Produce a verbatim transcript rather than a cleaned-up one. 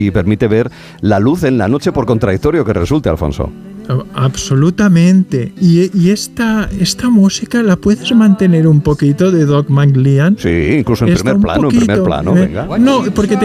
y permite ver la luz en la noche, por contradictorio que resulte, Alfonso. Absolutamente. Y, y esta, esta música la puedes mantener un poquito de Doug McLean. Sí, incluso en Está primer plano, poquito, en primer plano, eh, venga. No, porque te